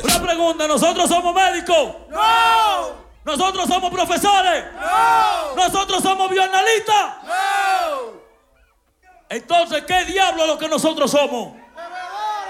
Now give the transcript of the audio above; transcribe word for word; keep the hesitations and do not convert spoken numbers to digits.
Una pregunta, ¿nosotros somos médicos? ¡No! ¿Nosotros somos profesores? ¡No! ¿Nosotros somos bioanalistas? ¡No! Entonces, ¿qué diablo es lo que nosotros somos?